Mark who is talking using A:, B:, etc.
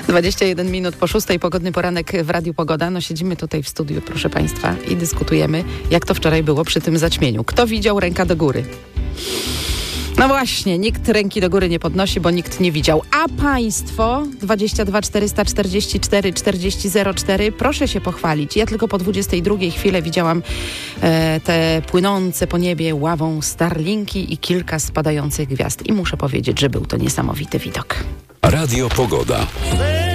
A: 21 minut po 6, pogodny poranek w Radiu Pogoda. No siedzimy tutaj w studiu, proszę Państwa, i dyskutujemy, jak to wczoraj było przy tym zaćmieniu. Kto widział, ręka do góry. No właśnie, nikt ręki do góry nie podnosi, bo nikt nie widział. A Państwo 22 444 40 04, proszę się pochwalić. Ja tylko po 22 chwilę widziałam te płynące po niebie ławą Starlinki i kilka spadających gwiazd. I muszę powiedzieć, że był to niesamowity widok.
B: Radio Pogoda.